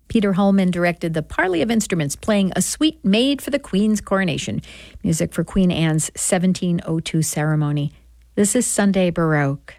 Peter Holman directed the parley of instruments playing a suite made for the Queen's coronation. Music for Queen Anne's 1702 ceremony. This is Sunday Baroque.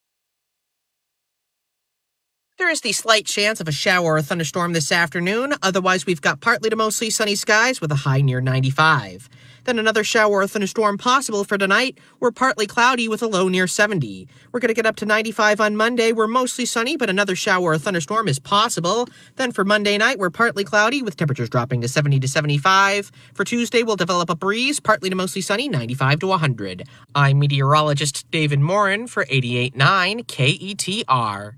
There is the slight chance of a shower or thunderstorm this afternoon. Otherwise, we've got partly to mostly sunny skies with a high near 95. Then another shower or thunderstorm possible for tonight. We're partly cloudy with a low near 70. We're going to get up to 95 on Monday. We're mostly sunny, but another shower or thunderstorm is possible. Then for Monday night, we're partly cloudy with temperatures dropping to 70 to 75. For Tuesday, we'll develop a breeze, partly to mostly sunny, 95 to 100. I'm meteorologist David Morin for 88.9 KETR.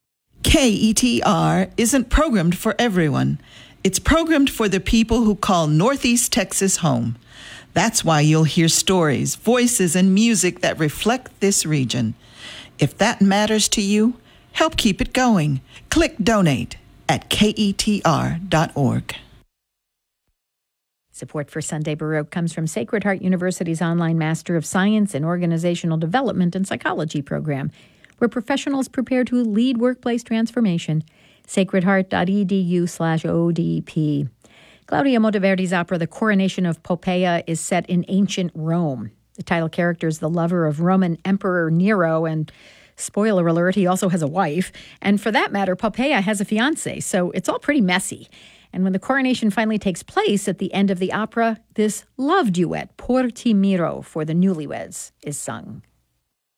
KETR isn't programmed for everyone. It's programmed for the people who call Northeast Texas home. That's why you'll hear stories, voices, and music that reflect this region. If that matters to you, help keep it going. Click donate at ketr.org. Support for Sunday Baroque comes from Sacred Heart University's online Master of Science in Organizational Development and Psychology program, where professionals prepare to lead workplace transformation. sacredheart.edu/ODP. Claudia Monteverdi's opera, The Coronation of Poppaea, is set in ancient Rome. The title character is the lover of Roman Emperor Nero, and spoiler alert, he also has a wife. And for that matter, Poppaea has a fiancé, so it's all pretty messy. And when the coronation finally takes place at the end of the opera, this love duet, Por ti miro, for the newlyweds, is sung.